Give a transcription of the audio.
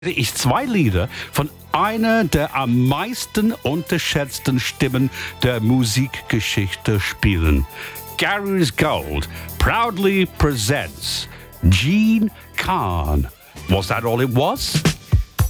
Ich zwei Lieder von einer der am meisten unterschätzten Stimmen der Musikgeschichte spielen. Gary's Gold proudly presents Gene Khan. Was that all it was?